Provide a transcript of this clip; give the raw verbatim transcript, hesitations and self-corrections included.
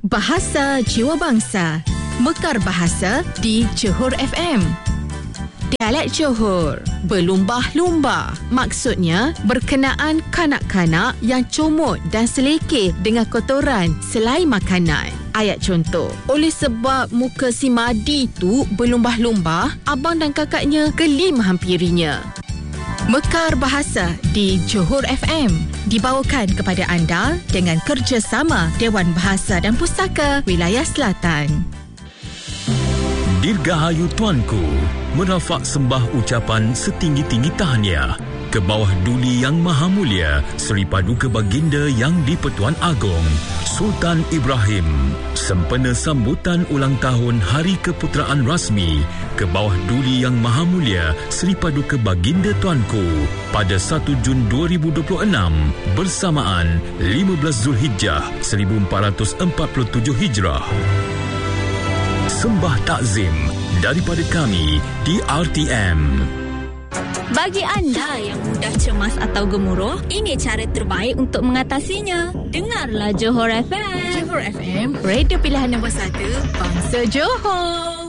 Bahasa Jiwa Bangsa. Mekar Bahasa di Johor F M. Dialek Johor, berlumbah-lumbah. Maksudnya berkenaan kanak-kanak yang comot dan selekeh dengan kotoran selai makanan. Ayat contoh, oleh sebab muka si Madi tu berlumbah-lumbah, abang dan kakaknya geli menghampirinya. Mekar Bahasa di Johor F M dibawakan kepada anda dengan kerjasama Dewan Bahasa dan Pustaka Wilayah Selatan. Dirgahayu Tuanku, merafak sembah ucapan setinggi-tinggi tahniah ke bawah Duli Yang Maha Mulia Seri Paduka Baginda Yang di-Pertuan Agong Sultan Ibrahim, sempena sambutan ulang tahun Hari Keputeraan Rasmi ke bawah Duli Yang Maha Mulia Seri Paduka Baginda Tuanku pada satu Jun dua ribu dua puluh enam bersamaan lima belas Zulhijjah seribu empat ratus empat puluh tujuh Hijrah. Sembah takzim daripada kami di R T M. Bagi anda yang mudah cemas atau gemuruh, ini cara terbaik untuk mengatasinya. Dengarlah Johor F M. Johor F M, radio pilihan nombor satu, Bangsa Johor.